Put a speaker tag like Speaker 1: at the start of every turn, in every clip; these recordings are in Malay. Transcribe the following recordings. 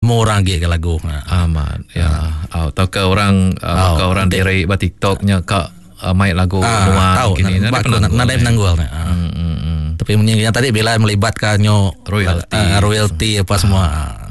Speaker 1: semua orang lagi ke lagu.
Speaker 2: Amat ya. Tahu ke orang dari TikToknya kak main lagu Nuan
Speaker 1: tahu
Speaker 2: kini
Speaker 1: nada penanggul. Tapi yang tadi bila melibatkan royalty apa semua.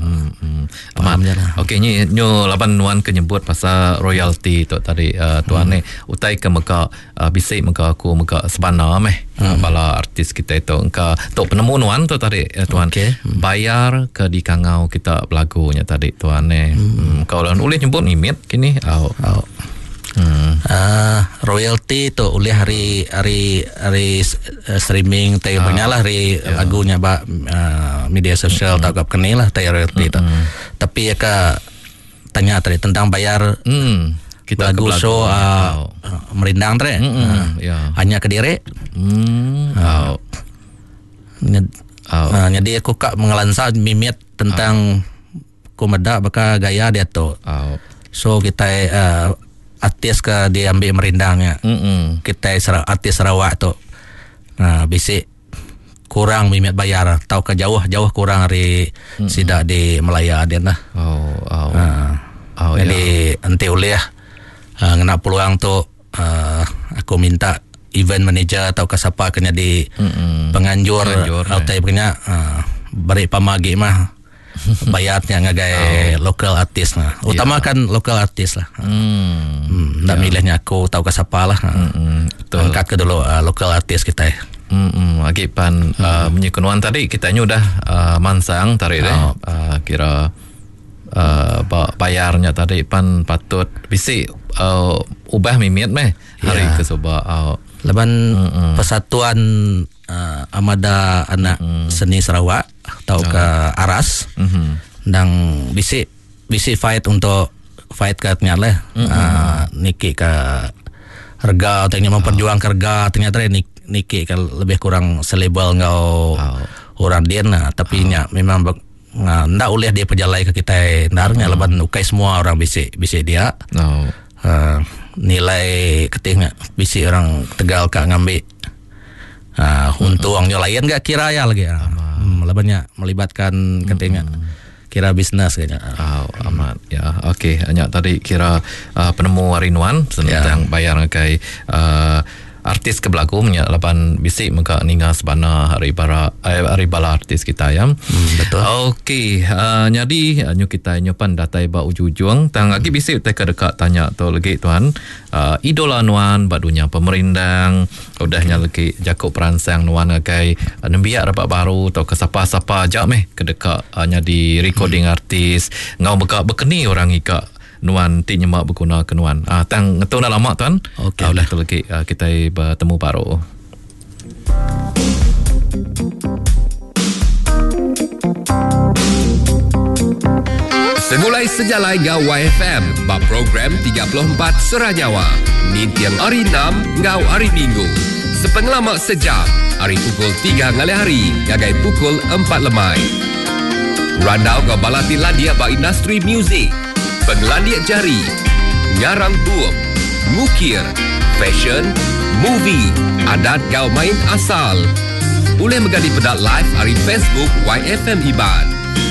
Speaker 2: Okey nyo laban Nuan kenyebut pasal royalty tu tadi tuan ni utai ke meka bisik meka aku meka sebana bala artis kita itu engka tok penemu Nuan tu tadi tuan bayar ke di kangau kita belagunya tadi tuan ni kalau boleh nyebut limit kini
Speaker 1: royalty tu oleh hari streaming tayo lah hari lagunya media sosial tak kena lah tayo royalty tu. Tapi ka tanya tadi tentang bayar
Speaker 2: kita
Speaker 1: lagu show merindang tadi hanya ke diri jadi aku kak mengelansa mimit tentang komeda baka gaya dia tu so kita artis ke dia ambil merindangnya kita artis Sarawak tu bisik kurang mimit bayar tahu ke jauh kurang hari sidak di Melaya dia lah jadi nanti oleh ngena peluang tu aku minta event manager atau ke siapa kena di penganjur autai punya beri pamagi mah bayarnya ngagai local artis lah. Utamakan local artis lah. Ndak milihnya aku tahu ke siapa lah. Angkat ke dulu local artis kita.
Speaker 2: Agipan menyekunuan tadi kita udah mansang tarik kira bayarnya tadi pan patut bisi ubah mimit hari ke soba
Speaker 1: leban persatuan Amada Anak Seni Sarawak atau ke Aras dan bisi fight untuk fight ke ternyata niki ke harga ternyata memperjuangkan harga ternyata niki ke lebih kurang selebel ngau orang dia tapi memang ndak oleh dia perjalai ke kita narnya leban ukai semua orang bisi dia nilai ketingnya bisi orang Tegal kak ngambil untuk orangnya lain gak kira ya lagi lebannya melibatkan ketingnya kira bisnes kayaknya
Speaker 2: amat ya okey hanya tadi kira penemu Nuan tentang bayar kai artis ke belagu menyalapan bisik maka ninga sebana hari bala artis kita ya.
Speaker 1: Betul.
Speaker 2: Okey, jadi nyu kita nyopan datai ba ujung tang lagi bisik teka dekat tanya tu lagi tuan. Idola Nuan badunya pemerindang udahnya lagi Jakob peransang Nuan agai nembiak rapat baru atau ke siapa-siapa ajak ke dekat nya di recording artis ngau bekeni orang ika Nuan ti nyemak berguna ke Nuan. Tang ngetau dah lama tuan.
Speaker 1: Okey.
Speaker 2: Dah tu lagi kita bertemu baru.
Speaker 3: Semulai sejalai ngau YFM ba program 34 Seranyawa. Nintiang hari 6 ngau hari Minggu. Sepengalamak sejam. Hari pukul 3 ngalai hari ngagai pukul 4 lemai. Randau ngau balati ladia ba industri muzik. Penglandiak jari, ngarang buuk, ngukir, fashion, movie, adat kau main asal. Boleh menggadi pedat live hari Facebook YFM Iban.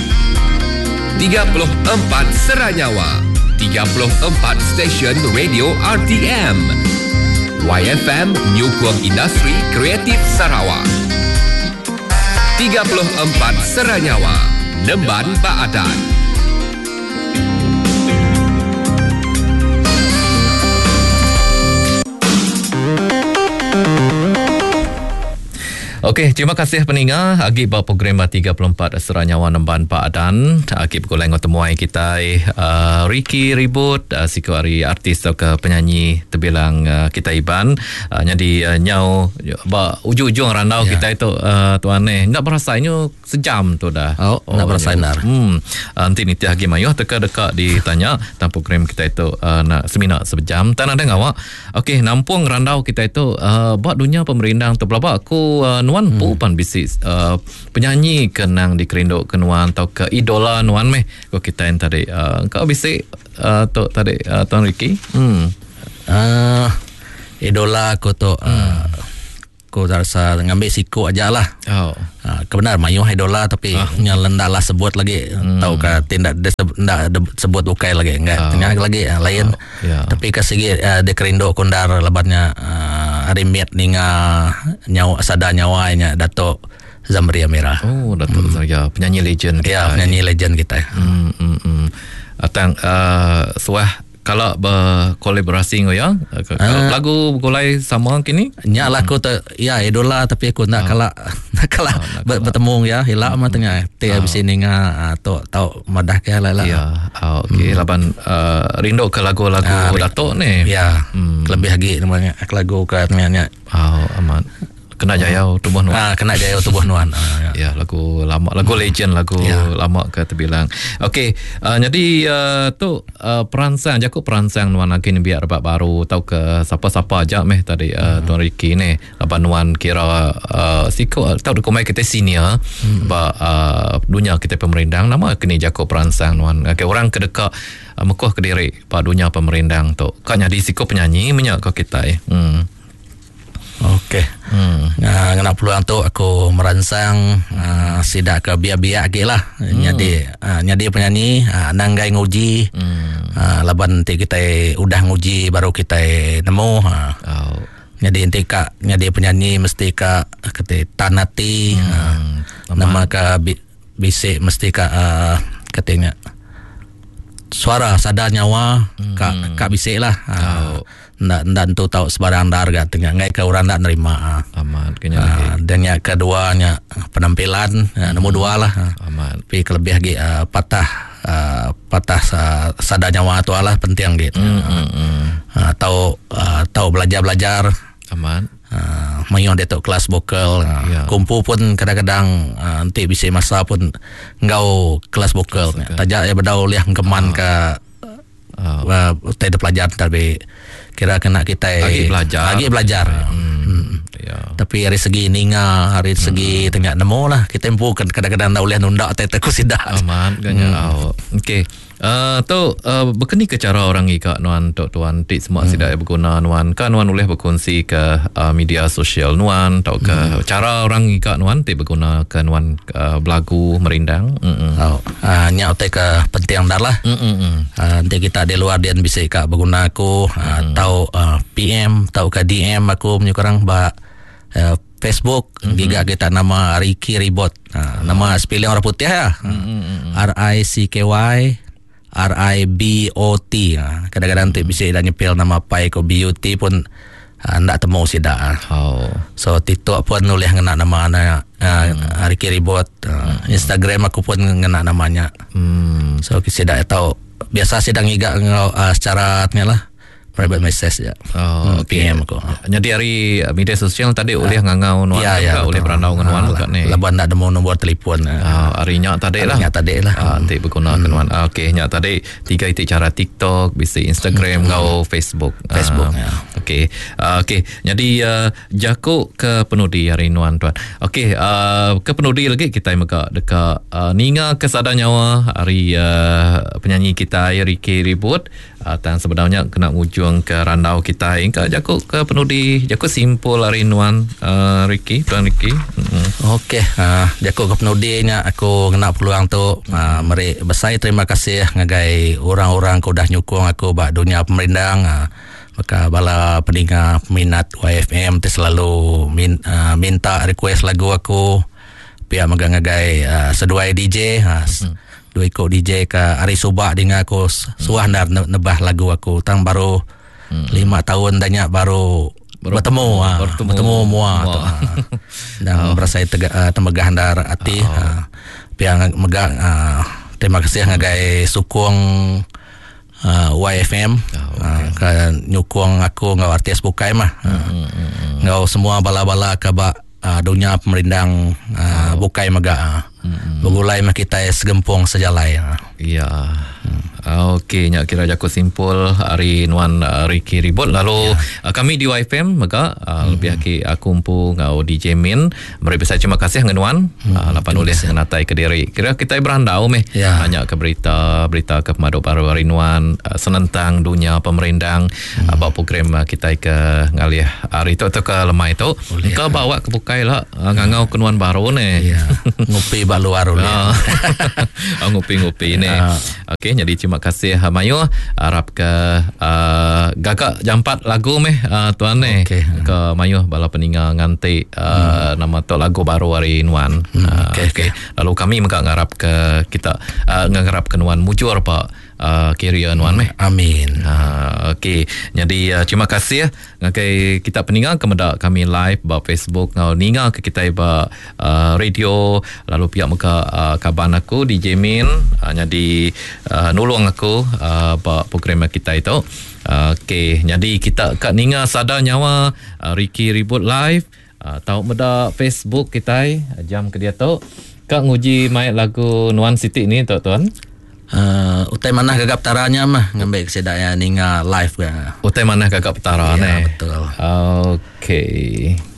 Speaker 3: 34 Seranyawa, 34 stesen radio RTM. YFM Nyukung Industri Kreatif Sarawak. 34 Seranyawa, Nemban Baadan.
Speaker 2: Okey, terima kasih pendengar. Agi ba program 34 Seranyawa Nemban Pak Adan. Agi bergoleng temuai kita Ricky Ribut siku hari artis atau ke penyanyi terbilang kita Iban. Jadi nyau ba ujung-ujung randau kita itu tuan ndak berasanya sejam tu dah.
Speaker 1: Ndak berasa benar.
Speaker 2: Nanti ni agi mayuh dekat ditanya tentang program kita itu nak seminar sejam. Tan ada ngawak. Okey, nampung randau kita itu buat dunia pemerintah tu pelabak aku Nuan pan bisik penyanyi kenang dikerinduk ke Nuan atau ke idola Nuan ko kita yang tadi kau bisik tu tadi Tuan Ricky
Speaker 1: idola aku tu aku rasa ngambil siku aja lah. Kebenar mayu idola tapi nyalenda lah sebut lagi tahu ka tindak sebut bukai lagi enggak tengah lagi lain. Tapi kasih de kerindo kundar lebatnya arimit ninga nyawa sada nyawanya Dato' Zamria Merah.
Speaker 2: Dato' Zamria, penyanyi legend kita.
Speaker 1: Ya, penyanyi legend kita.
Speaker 2: Atang suah kalau berkolaborasi ya lagu golai sama kini
Speaker 1: nya lagu ya idola tapi aku nak kalah bertemu ya hilak matanya te habis ini atau tahu madah ke lah
Speaker 2: ya okey laban rindu ke lagu-lagu Dato' ni
Speaker 1: ya lebih lagi namanya lagu katanya
Speaker 2: aman Kena Jayau Tubuh Nuan.
Speaker 1: Kena Jayau Tubuh Nuan.
Speaker 2: Ya, lagu lama, lagu legend, lagu lama ke terbilang. Okey, jadi tu peransang Jakub peransang Nuan lagi ni biar rebak baru tahu ke siapa-siapa aja meh tadi Tuan Ricky ni. Laban Nuan kira siko tahu dokumen kita senior ba dunia kita pemerintang nama kini Jakub peransang Nuan. Okey, orang kedekat Mekuah Kediri pa dunia pemerintang tu. Kan jadi siko penyanyi menyak ke kita
Speaker 1: Okey. Ngena peluang tu aku merancang sidak ke biak-biak lagi lah. Jadi penyanyi nanggai nguji. Laban nanti kita udah nguji baru kita nemu. Jadi nanti kak jadi penyanyi mesti kak tanati nama kak bisik mesti kak katanya suara sada nyawa kak bisik lah. Ndak tu tahu sebarang darga tengah ngai ke orang ndak nerima
Speaker 2: aman kenya
Speaker 1: dan yang keduanya penampilan nombor 2 lah
Speaker 2: aman
Speaker 1: tapi kelebih lagi patah sada nyawa tu lah penting gitu tahu belajar
Speaker 2: aman
Speaker 1: mayon detok kelas vokal kumpu pun kadang-kadang nanti bisa masa pun engkau kelas vokal tajak ya bedau liah keman ke tidak pelajar tapi kira kena kita lagi belajar. Tapi hari segi ninga hari segi tengah nemu lah kita empu kadang-kadang dah boleh nunda teteku sidak
Speaker 2: aman kanya okey tu berkeni ke cara orang ika Nuan tuan tik semua sidak berguna Nuan kan Nuan boleh berkongsi ke media sosial Nuan tahu ke cara orang ika Nuan tik berguna ke Nuan belagu merindang
Speaker 1: nyak te ke penting dah lah nanti kita di luar dia bisa ika berguna aku tahu PM tahu ke DM aku menyekarang Facebook giga kita nama Ricky Ribot nama spelling orang putih ya RICKY RIBOT kadang-kadang tu bisa dah nyepil nama pai ko BUT pun ndak temu sida so TikTok pun nulis ngena nama Ricky Ribot Instagram aku pun ngena namanya so kita tahu biasa sedang giga secara lah private message ya. PM aku.
Speaker 2: Jadi hari media sosial tadi oleh ngangau Nuan oleh berandau Nuan kat ni.
Speaker 1: Laban nak demo nombor telefon.
Speaker 2: Hari nyak tadi lah.
Speaker 1: Nyak tadi lah.
Speaker 2: Nanti berguna Nuan. Okey, nyak tadi 3 itik cara TikTok, bisa Instagram, ngau Facebook. Okey. Okey. Jadi Jakub ke penudi hari Nuan tuan. Okey, ke penudi lagi kita mega dekat ninga kesada nyawa hari penyanyi kita Ricky Ribut. Dan sebenarnya kena ujung ke randau kita ingka Jakub ke penudi Jakub simpul hari Nuan Ricky Tuan Ricky.
Speaker 1: Okey, Jakub ke penudinya aku kena peluang tu meri besar terima kasih ngagai orang-orang kau dah nyukung aku bak dunia pemerindang maka bala pendengar peminat YFM tu selalu minta request lagu aku pihak megang ngagai seduai DJ dua ikut DJ ke Ari Subak dengan aku suah dar nebah lagu aku tang baru 5 tahun danyak baru bertemu mua dan berasa temegah dar hati piang megah terima kasih ngagai sukung YFM ke nyukung aku ngau artis bukai mah ngau semua bala-bala ke dunia pemerindang bukai megah begulai mah kita segempung sejalai
Speaker 2: iya Okey, nyak kira jaku simpul hari Nuan Ricky Ribut lalu kami di YFM maka lebih aki aku umpu ngau DJ Min mari besar terima kasih ngenuan lapan nulis ngenatai ke diri kira kita berandau meh banyak ke berita ke pemadu baru hari Nuan senentang dunia pemerindang bawa program kita ke ngalih hari itu ke lemah itu ke bawa ke bukai lah ngau kenuan baru ni
Speaker 1: ngopi baluar
Speaker 2: ngopi-ngopi ni okey jadi terima kasih Mayu harap ke gagak jampat lagu meh tuan ni ke Mayu bala peninga nganti nama tu lagu baru hari Nuan okey lalu kami maka ngarap ke kita ngarap ke Nuan mujur pak career Nuan meh
Speaker 1: amin
Speaker 2: okey jadi terima kasih ngakai kita peninga kemudak kami live ba Facebook ngau ninga ke kita ba radio lalu pihak maka kaban aku DJ Min jadi nulung aku ba program kita itu okey jadi kita kat ninga sada nyawa Ricky Ribut live tahu meda Facebook kita jam ke dia tu kak nguji main lagu Nuan Siti ni tuan
Speaker 1: utai mana gagap taranya mah ngambil kesedaya ninga live
Speaker 2: utai mana gagap taranya
Speaker 1: betul
Speaker 2: okey